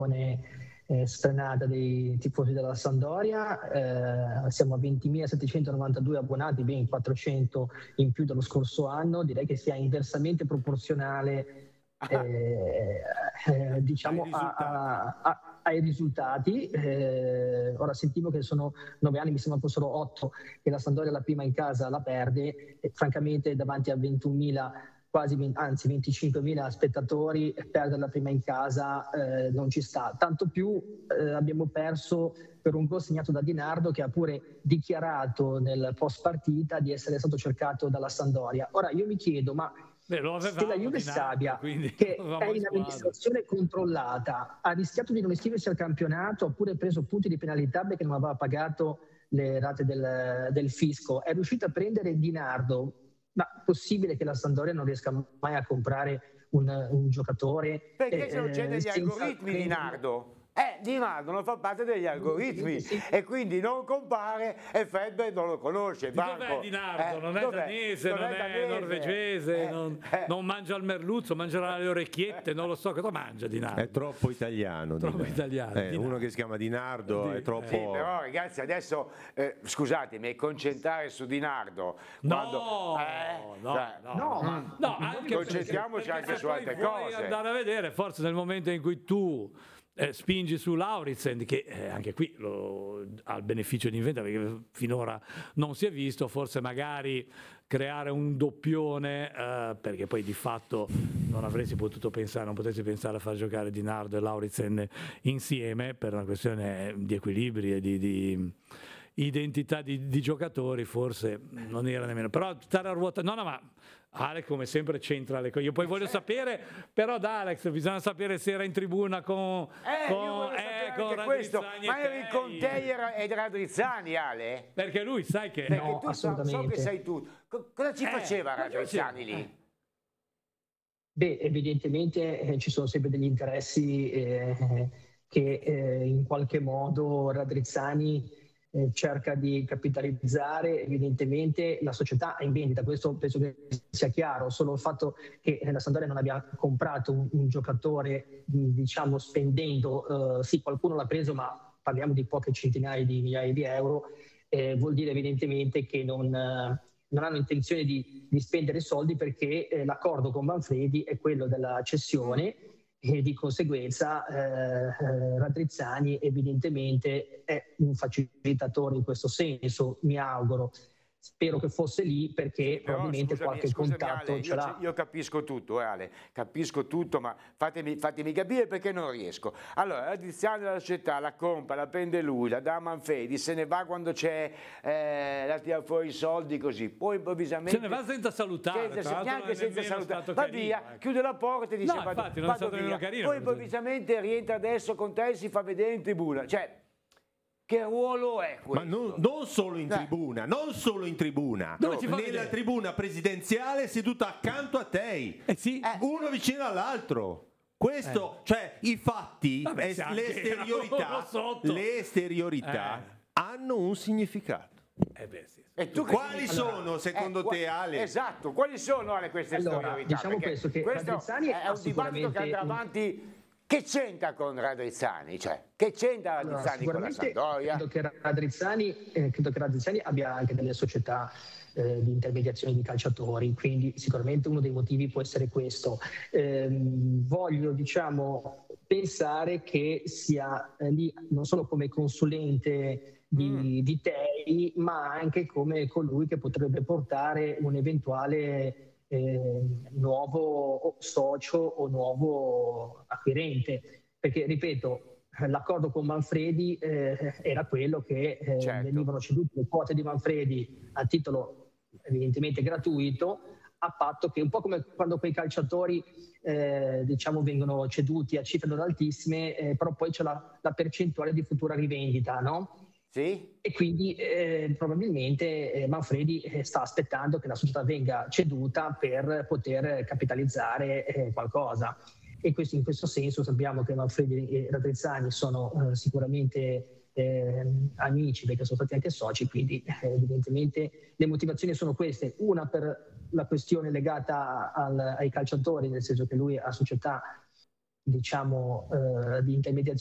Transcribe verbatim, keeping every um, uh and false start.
eh, sfrenata dei tifosi della Sampdoria, eh, siamo a ventimilasettecentonovantadue abbonati, ben quattrocento in più dello scorso anno, direi che sia inversamente proporzionale eh, eh, diciamo a, a, a, ai risultati. Eh, ora sentivo che sono nove anni, mi sembra fossero otto, che la Sampdoria la prima in casa la perde, e francamente davanti a ventunomila, quasi venti, anzi venticinquemila spettatori, perdere la prima in casa eh, non ci sta. Tanto più eh, abbiamo perso per un gol segnato da Di Nardo, che ha pure dichiarato nel post partita di essere stato cercato dalla Sampdoria. Ora io mi chiedo, ma Beh, lo se la Juve Stabia, che è in amministrazione controllata, ha rischiato di non iscriversi al campionato, oppure preso punti di penalità perché non aveva pagato le rate del, del fisco, è riuscito a prendere Di Nardo, ma possibile che la Sampdoria non riesca mai a comprare un, un giocatore? Perché eh, se non c'è degli algoritmi Di Nardo? Eh, Di Nardo non fa parte degli algoritmi, sì, sì. E quindi non compare e Fedber non lo conosce. Dov'è Di Nardo? Eh, non è danese, non, non è, è norvegese, eh, non, eh. non mangia il merluzzo, mangerà le orecchiette, non lo so cosa mangia Di Nardo. È troppo italiano. Troppo italiano. Eh, uno che si chiama Di Nardo Di, è troppo... Sì, però ragazzi adesso, eh, scusatemi, concentrare su Di Nardo. Quando, no, eh, no, cioè, no, no, no, no, anche concentriamoci perché, anche su altre puoi cose. Andare a vedere, forse nel momento in cui tu Eh, spingi su Lauritsen, che eh, anche qui lo, ha il beneficio di inventare, perché finora non si è visto, forse magari creare un doppione, eh, perché poi di fatto non avresti potuto pensare, non potresti pensare a far giocare Di Nardo e Lauritsen insieme per una questione di equilibri e di, di identità di, di giocatori, forse non era nemmeno, però stare a ruota, no no ma Alex come sempre c'entra le cose. Io poi voglio sapere, però da Alex bisogna sapere se era in tribuna con, eh, con, eh, con questo. Ma eri con te e Radrizzani, Ale? Perché lui sai che Perché no, tu assolutamente. So, so che sei tu. Cosa ci eh, faceva Radrizzani lì? Eh. Beh, evidentemente eh, ci sono sempre degli interessi eh, che eh, in qualche modo Radrizzani Eh, cerca di capitalizzare. Evidentemente la società è in vendita, questo penso che sia chiaro, solo il fatto che la Sampdoria non abbia comprato un, un giocatore, diciamo spendendo, eh, sì qualcuno l'ha preso ma parliamo di poche centinaia di migliaia di euro, eh, vuol dire evidentemente che non, eh, non hanno intenzione di, di spendere soldi, perché eh, l'accordo con Manfredi è quello della cessione e di conseguenza eh, Radrizzani evidentemente è un facilitatore in questo senso, mi auguro. Spero che fosse lì, perché sì, però, probabilmente scusami, qualche scusami, contatto Ale, ce io, l'ha. Io capisco tutto, eh, Ale, capisco tutto, ma fatemi, fatemi capire perché non riesco. Allora, Radrizzani della società la compra, la prende lui, la dà a Manfredi, se ne va quando c'è, eh, la tira fuori i soldi così, poi improvvisamente... Se ne va senza salutare, senza, neanche senza salutare, va carino, via, ecco. Chiude la porta e dice no, vado, infatti, non vado è stato via, carino, poi improvvisamente rientra adesso con te e si fa vedere in tribuna, cioè... Che ruolo è questo? Ma non, non solo in tribuna, non solo in tribuna, Dove ci fa nella vedere? tribuna presidenziale seduta accanto a te, eh sì. eh, uno vicino all'altro. Questo, eh. cioè i fatti, Vabbè, es- le esteriorità, sotto. le esteriorità Eh. hanno un significato. Eh beh, sì. E tu Quali che... sono secondo eh, te, Ale? Esatto, quali sono Ale queste Allora, esteriorità? diciamo Perché questo, che questo Radrizzani è ha un dibattito che andrà sicuramente un- avanti. Che c'entra con Radrizzani? Cioè, che c'entra Allora, Radrizzani con la sicuramente Sampdoria? credo che Radrizzani, eh, credo che Radrizzani abbia anche delle società eh, di intermediazione di calciatori, quindi sicuramente uno dei motivi può essere questo. Ehm, voglio diciamo pensare che sia eh, lì non solo come consulente di, Mm. di Tei, ma anche come colui che potrebbe portare un eventuale eh, nuovo socio o nuovo acquirente, perché ripeto, l'accordo con Manfredi eh, era quello che eh, Certo. venivano cedute le quote di Manfredi a titolo evidentemente gratuito, a patto che, un po' come quando quei calciatori eh, diciamo vengono ceduti a cifre non altissime, eh, però poi c'è la, la percentuale di futura rivendita, no? Sì? E quindi eh, probabilmente eh, Manfredi eh, sta aspettando che la società venga ceduta per poter capitalizzare eh, qualcosa. E questo, in questo senso sappiamo che Manfredi e Radrizzani sono eh, sicuramente eh, amici, perché sono stati anche soci, quindi eh, evidentemente le motivazioni sono queste: una per la questione legata al, ai calciatori, nel senso che lui ha società diciamo, eh, di intermediazione